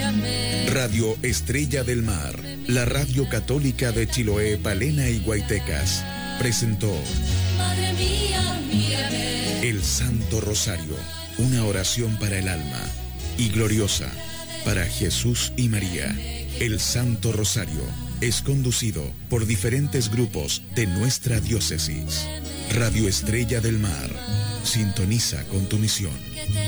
Radio Estrella del Mar, la radio católica de Chiloé, Palena y Guaitecas, presentó Madre mía, mírame. El Santo Rosario, una oración para el alma, y gloriosa para Jesús y María. El Santo Rosario es conducido por diferentes grupos de nuestra diócesis. Radio Estrella del Mar, sintoniza con tu misión.